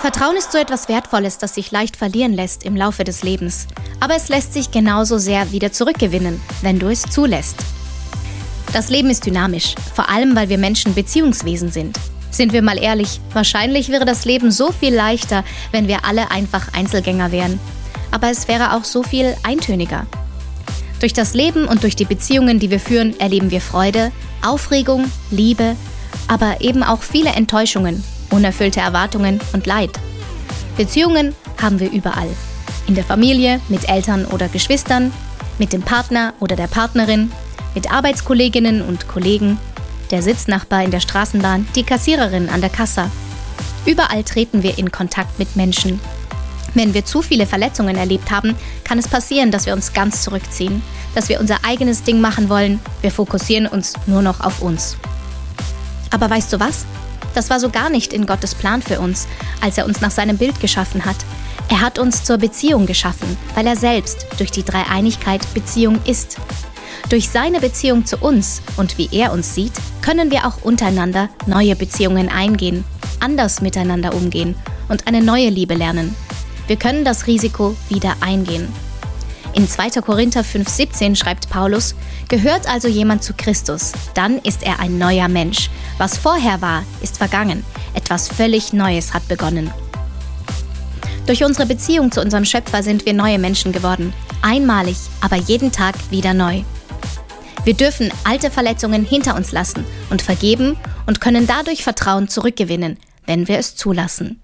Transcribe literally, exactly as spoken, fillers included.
Vertrauen ist so etwas Wertvolles, das sich leicht verlieren lässt im Laufe des Lebens. Aber es lässt sich genauso sehr wieder zurückgewinnen, wenn du es zulässt. Das Leben ist dynamisch, vor allem weil wir Menschen Beziehungswesen sind. Sind wir mal ehrlich, wahrscheinlich wäre das Leben so viel leichter, wenn wir alle einfach Einzelgänger wären. Aber es wäre auch so viel eintöniger. Durch das Leben und durch die Beziehungen, die wir führen, erleben wir Freude, Aufregung, Liebe, aber eben auch viele Enttäuschungen, unerfüllte Erwartungen und Leid. Beziehungen haben wir überall. In der Familie, mit Eltern oder Geschwistern, mit dem Partner oder der Partnerin, mit Arbeitskolleginnen und Kollegen, der Sitznachbar in der Straßenbahn, die Kassiererin an der Kasse. Überall treten wir in Kontakt mit Menschen. Wenn wir zu viele Verletzungen erlebt haben, kann es passieren, dass wir uns ganz zurückziehen, dass wir unser eigenes Ding machen wollen. Wir fokussieren uns nur noch auf uns. Aber weißt du was? Das war so gar nicht in Gottes Plan für uns, als er uns nach seinem Bild geschaffen hat. Er hat uns zur Beziehung geschaffen, weil er selbst durch die Dreieinigkeit Beziehung ist. Durch seine Beziehung zu uns und wie er uns sieht, können wir auch untereinander neue Beziehungen eingehen, anders miteinander umgehen und eine neue Liebe lernen. Wir können das Risiko wieder eingehen. In zweiter Korinther fünf siebzehn schreibt Paulus: Gehört also jemand zu Christus, dann ist er ein neuer Mensch. Was vorher war, ist vergangen. Etwas völlig Neues hat begonnen. Durch unsere Beziehung zu unserem Schöpfer sind wir neue Menschen geworden. Einmalig, aber jeden Tag wieder neu. Wir dürfen alte Verletzungen hinter uns lassen und vergeben und können dadurch Vertrauen zurückgewinnen, wenn wir es zulassen.